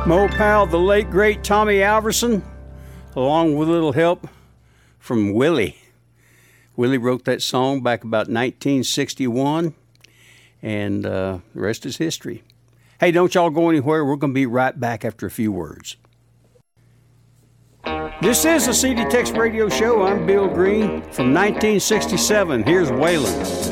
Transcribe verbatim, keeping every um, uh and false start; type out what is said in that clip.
Mo Powell, the late, great Tommy Alverson, along with a little help from Willie. Willie wrote that song back about nineteen sixty-one, and uh, the rest is history. Hey, don't y'all go anywhere. We're going to be right back after a few words. This is the C D Tex Radio Show. I'm Bill Green from nineteen sixty-seven. Here's Waylon.